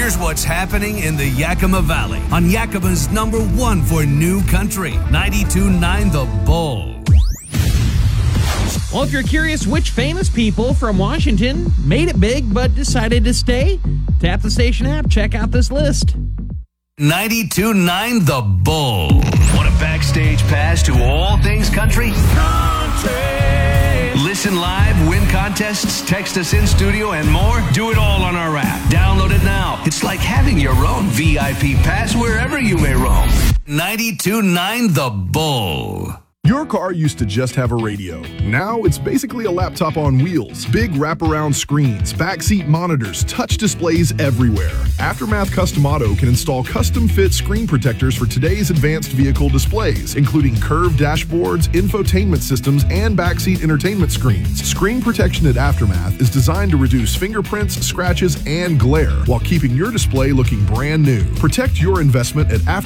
Here's what's happening in the Yakima Valley on Yakima's #1 for new country, 92.9 The Bull. Well, if you're curious which famous people from Washington made it big but decided to stay, tap the station app, check out this list. 92.9 The Bull. Want a backstage pass to all things country? Listen live, win contests, text us in studio, and more? Do it all on our app. Download it now. It's like having your own VIP pass wherever you may roam. 92.9 The Bull. Your car used to just have a radio. Now it's basically a laptop on wheels. Big wraparound screens, backseat monitors, touch displays everywhere. Aftermath Custom Auto can install custom-fit screen protectors for today's advanced vehicle displays, including curved dashboards, infotainment systems, and backseat entertainment screens. Screen protection at Aftermath is designed to reduce fingerprints, scratches, and glare while keeping your display looking brand new. Protect your investment at Aftermath